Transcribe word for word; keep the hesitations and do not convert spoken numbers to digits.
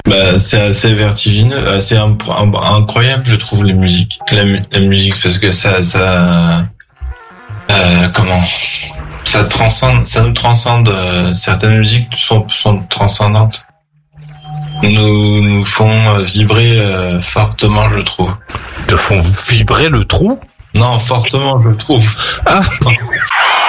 Bah, c'est assez vertigineux, assez imp- incroyable, je trouve, les musiques. La, mu- la musique, parce que ça, ça, euh, comment, ça transcende, ça nous transcende. euh, certaines musiques sont, sont transcendantes, nous, nous font euh, vibrer euh, fortement, je trouve. Te font vibrer le trou? Non, fortement, je trouve. Ah.